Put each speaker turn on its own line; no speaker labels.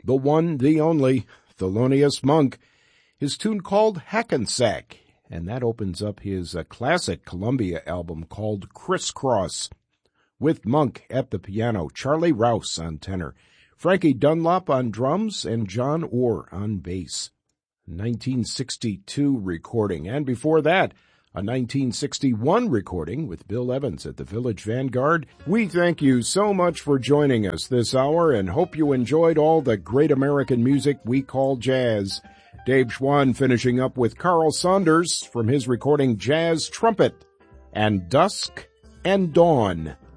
the one, the only, Thelonious Monk, his tune called Hackensack, and that opens up his classic Columbia album called Crisscross, with Monk at the piano, Charlie Rouse on tenor, Frankie Dunlop on drums, and John Orr on bass. 1962 recording, and before that, a 1961 recording with Bill Evans at the Village Vanguard. We thank you so much for joining us this hour and hope you enjoyed all the great American music we call jazz. Dave Schwann finishing up with Carl Saunders from his recording Jazz Trumpet and Dusk and Dawn.